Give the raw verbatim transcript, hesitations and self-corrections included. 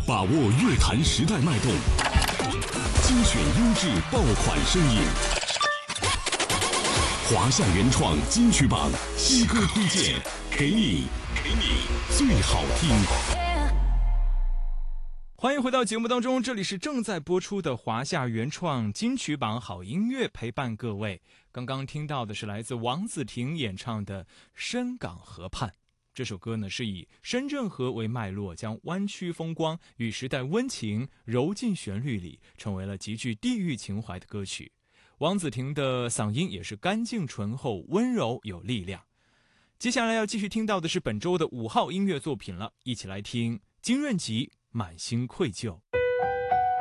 把握乐坛时代脉动，精选优质爆款声音。华夏原创金曲榜新歌推荐，给你给你最好听。 欢迎回到节目当中，这里是正在播出的华夏原创金曲榜好音乐，陪伴各位。刚刚听到的是来自王子婷演唱的《深港河畔》。这首歌呢是以深圳河为脉络，将湾区风光与时代温情揉进旋律里，成为了极具地域情怀的歌曲。王子婷的嗓音也是干净醇厚，温柔有力量。接下来要继续听到的是本周的五号音乐作品了，一起来听金润吉《满心愧疚》。